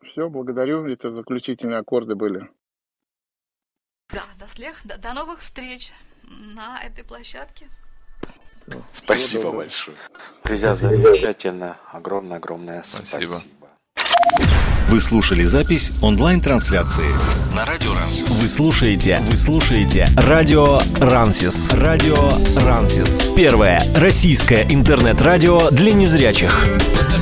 Все, благодарю. Это заключительные аккорды были. Да, до новых встреч на этой площадке. Спасибо большое. Друзья, замечательно. Огромное спасибо. Вы слушали запись онлайн-трансляции на Радио Рансис. Вы слушаете Радио Рансис. Радио Рансис. Первое российское интернет-радио для незрячих.